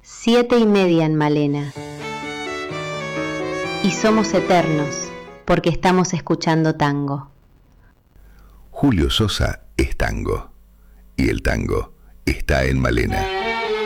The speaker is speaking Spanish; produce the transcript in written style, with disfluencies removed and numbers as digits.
7:30 en Malena. Y somos eternos porque estamos escuchando tango. Julio Sosa es tango y el tango está en Malena.